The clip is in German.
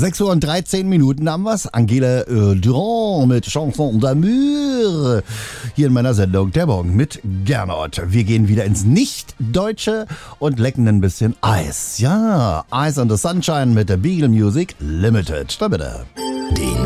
6 Uhr und 13 Minuten haben wir's. Angela Durand mit Chanson d'amour. Hier in meiner Sendung Der Morgen mit Gernot. Wir gehen wieder ins Nicht-Deutsche und lecken ein bisschen Eis. Ja, Ice on the Sunshine mit der Beagle Music Limited. Da bitte.